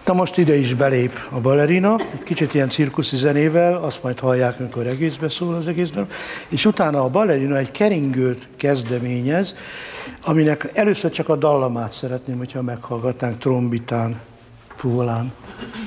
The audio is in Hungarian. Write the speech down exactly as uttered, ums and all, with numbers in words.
Na most ide is belép a balerina, kicsit ilyen cirkuszi zenével, azt majd hallják, amikor egészbe szól az egész darab, és utána a balerina egy keringőt kezdeményez, aminek először csak a dallamát szeretném, hogyha meghallgatnánk trombitán, fuvolán.